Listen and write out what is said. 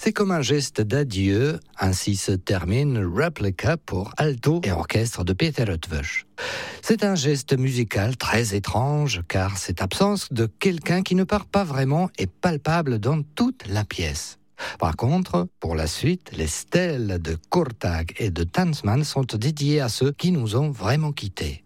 C'est comme un geste d'adieu, ainsi se termine Replica pour alto et orchestre de Peter Eötvös. C'est un geste musical très étrange, car cette absence de quelqu'un qui ne part pas vraiment est palpable dans toute la pièce. Par contre, pour la suite, les stèles de Kurtág et de Tansman sont dédiées à ceux qui nous ont vraiment quittés.